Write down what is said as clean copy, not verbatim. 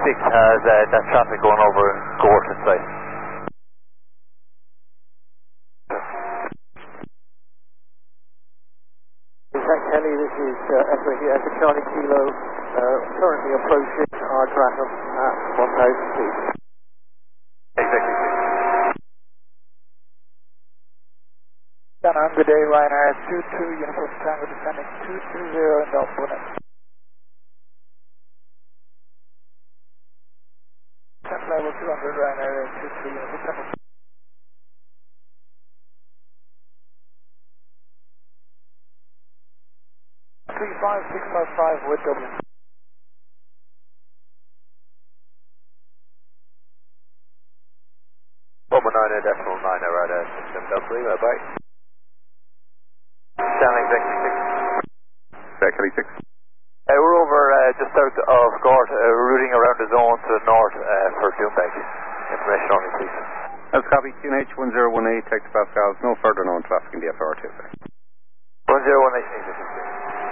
has that traffic going over Gorton side. Kelly, this is Echo here, Echo Charlie Kilo, currently approaching Ardrattam at 1000 feet. Exactly. Good day, Ryanair 22, Uniform Tango descending 220 in Dalton. Level 200, Ryanair 22, Uniform Tango. Three 5655 with W. Over 9.9 radar system, W, bye. Stanley Executive 6. Kelly 6. We're over just south of Gort, routing around the zone to the north for Doonbeg. Information only, please. That's copy, QNH 1018, text Pascals, no further known traffic in the FR2.